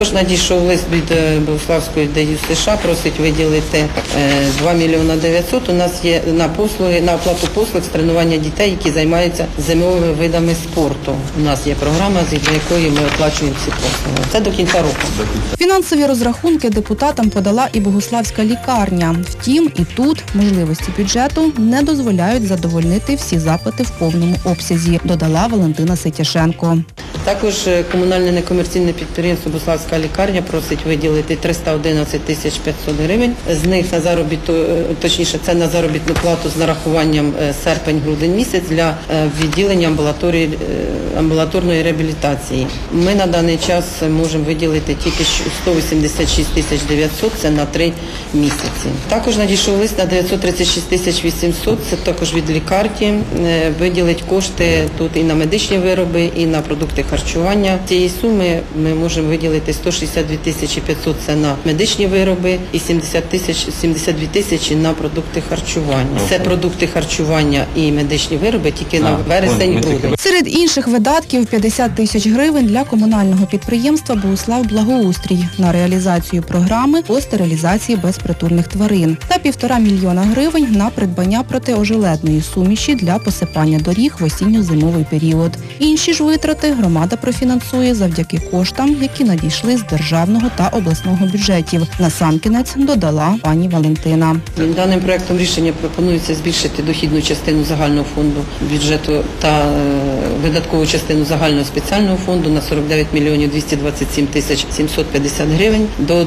Надійшов лист від Богуславської ДЮСШ, просить виділити 2 мільйони 900. У нас є на оплату послуг з тренування дітей, які займаються зимовими видами спорту. У нас є програма, згідно якої ми оплачуємо ці послуги. Це до кінця року. Фінансові розрахунки депутатам подала і Богуславська лікарня. Втім, і тут можливості бюджету не дозволяють задовольнити всі запити в повному обсязі, додала Валентина Ситяшенко. Також комунальне некомерційне підприємство «Богуславська лікарня» просить виділити 311 тисяч 500 гривень. З них це на заробітну плату з нарахуванням серпень-грудень місяць для відділення амбулаторної реабілітації. Ми на даний час можемо виділити тільки 186 тисяч 900, це на 3 місяці. Також надійшов лист на 936 тисяч 800, це також від лікарні. Виділить кошти тут і на медичні вироби, і на продукти харчування. Цієї суми ми можемо виділити 162 тисячі 500 – це на медичні вироби і 72 тисячі на продукти харчування. Це продукти харчування і медичні вироби тільки на вересень-грудень. Серед інших видатків 50 тисяч гривень для комунального підприємства «Богуслав Благоустрій» на реалізацію програми по стерилізації безпритульних тварин та 1,5 мільйона гривень на придбання протиожеледної суміші для посипання доріг в осінньо-зимовий період. Інші ж витрати громада профінансує завдяки коштам, які надійшли з державного та обласного бюджетів. Насамкінець додала пані Валентина. Даним проектом рішення пропонується збільшити дохідну частину загального фонду бюджету та видаткову частину загального спеціального фонду на 49 мільйонів 227 тисяч 750 гривень.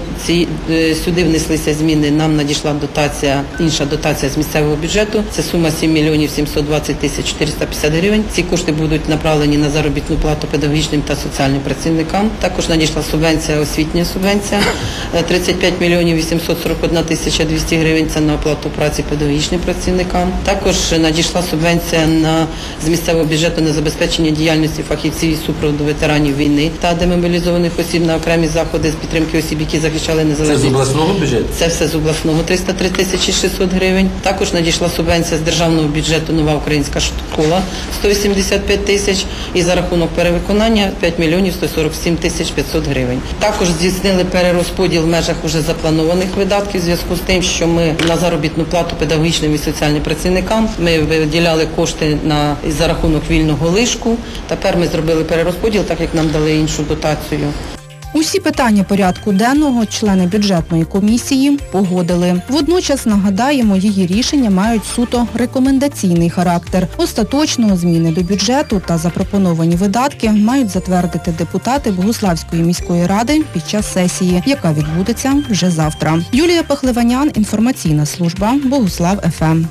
Сюди внеслися зміни, нам надійшла інша дотація з місцевого бюджету. Це сума 7 мільйонів 720 тисяч 450 гривень. Ці кошти будуть направлені на заробітну плату педагогічним та соціальним працівникам. Також надійшла субвенція, освітня субвенція, 35 мільйонів 841 тисяча 200 гривень, це на оплату праці педагогічним працівникам. Також надійшла субвенція з місцевого бюджету на забезпечення діяльності фахівців із супроводу ветеранів війни та демобілізованих осіб на окремі заходи з підтримки осіб, які захищали незалежність. Це з обласного бюджету? Це все з обласного, 303 тисячі 600 гривень. Також надійшла субвенція з державного бюджету «Нова українська школа» 185 тисяч і за рахунок перевиконання 5 мільйонів 147 тисяч 500 гривень. Також здійснили перерозподіл в межах уже запланованих видатків в зв'язку з тим, що ми на заробітну плату педагогічним і соціальним працівникам ми виділяли кошти за рахунок вільного лишку. Тепер ми зробили перерозподіл, так як нам дали іншу дотацію. Усі питання порядку денного члени бюджетної комісії погодили. Водночас, нагадаємо, її рішення мають суто рекомендаційний характер. Остаточно зміни до бюджету та запропоновані видатки мають затвердити депутати Богуславської міської ради під час сесії, яка відбудеться вже завтра. Юлія Пахливанян, інформаційна служба Богуслав ФМ.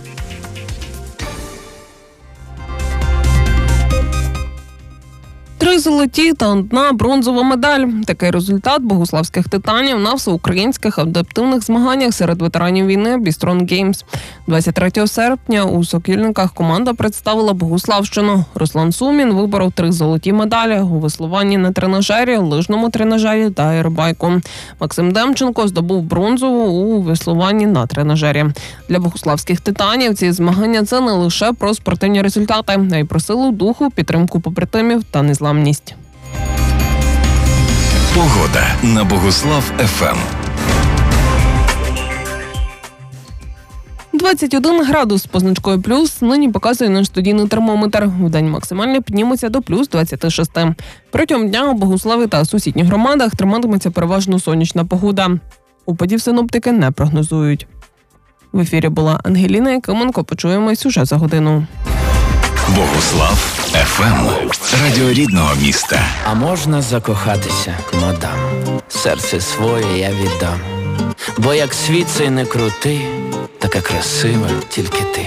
3 золоті та 1 бронзова медаль. Такий результат богуславських титанів на всеукраїнських адаптивних змаганнях серед ветеранів війни «Бістрон Геймс». 23 серпня у Сокільниках команда представила Богуславщину. Руслан Сумін виборов 3 золоті медалі у веслуванні на тренажері, лижному тренажері та аеробайку. Максим Демченко здобув бронзову у веслуванні на тренажері. Для богуславських титанів ці змагання – це не лише про спортивні результати, а й про силу духу, підтримку побратимів та незламність. Погода на Богуслав ФМ. 21 градус з позначкою плюс нині показує наш студійний термометр. Вдень максимально підніметься до плюс 26. Протягом дня у Богуславі та сусідніх громадах триматиметься переважно сонячна погода. Опадів синоптики не прогнозують. В ефірі була Ангеліна Якименко. Почуємось уже за годину. Богуслав ФМ. Радіо рідного міста. А можна закохатися, мадам. Серце своє я віддам. Бо як світ цей не крутий, така красива тільки ти.